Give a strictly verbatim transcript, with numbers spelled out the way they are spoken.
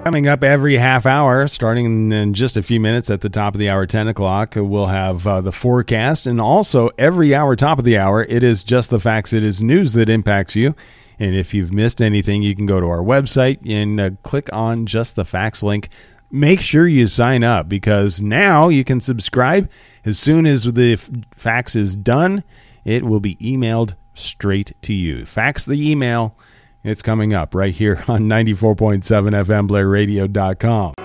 Coming up every half hour, starting in just a few minutes at the top of the hour, ten o'clock, we'll have uh, the forecast. And also every hour, top of the hour, it is Just the Facts. It is news that impacts you. And if you've missed anything, you can go to our website and uh, click on Just the Facts link. Make sure you sign up, because now you can subscribe. As soon as the f- fax is done, it will be emailed straight to you. Fax the email. It's coming up right here on ninety-four point seven F M, Blair Radio dot com.